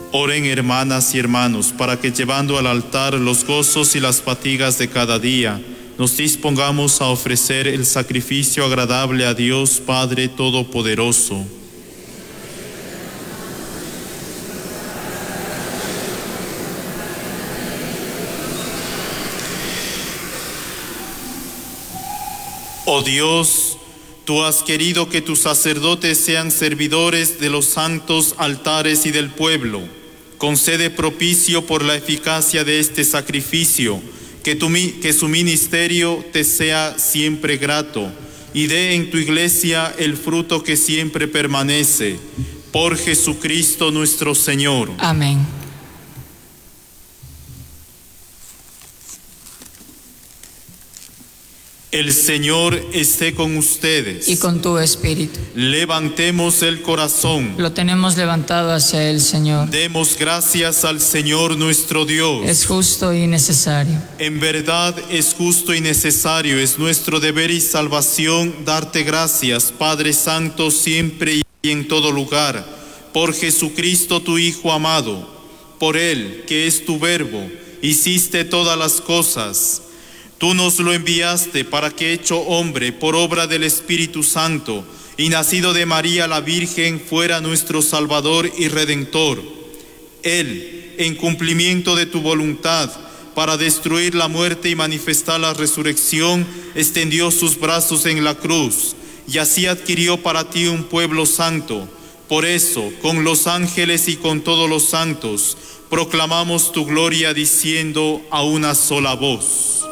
Oren, hermanas y hermanos, para que llevando al altar los gozos y las fatigas de cada día, nos dispongamos a ofrecer el sacrificio agradable a Dios Padre Todopoderoso. Oh Dios, tú has querido que tus sacerdotes sean servidores de los santos altares y del pueblo. Concede propicio por la eficacia de este sacrificio, que su ministerio te sea siempre grato, y dé en tu iglesia el fruto que siempre permanece. Por Jesucristo nuestro Señor. Amén. El Señor esté con ustedes. Y con tu espíritu. Levantemos el corazón. Lo tenemos levantado hacia el Señor. Demos gracias al Señor nuestro Dios. Es justo y necesario. En verdad es justo y necesario, es nuestro deber y salvación darte gracias, Padre Santo, siempre y en todo lugar, por Jesucristo tu Hijo amado. Por Él, que es tu Verbo, hiciste todas las cosas. Tú nos lo enviaste para que, hecho hombre por obra del Espíritu Santo y nacido de María la Virgen, fuera nuestro Salvador y Redentor. Él, en cumplimiento de tu voluntad, para destruir la muerte y manifestar la resurrección, extendió sus brazos en la cruz y así adquirió para ti un pueblo santo. Por eso, con los ángeles y con todos los santos, proclamamos tu gloria diciendo a una sola voz.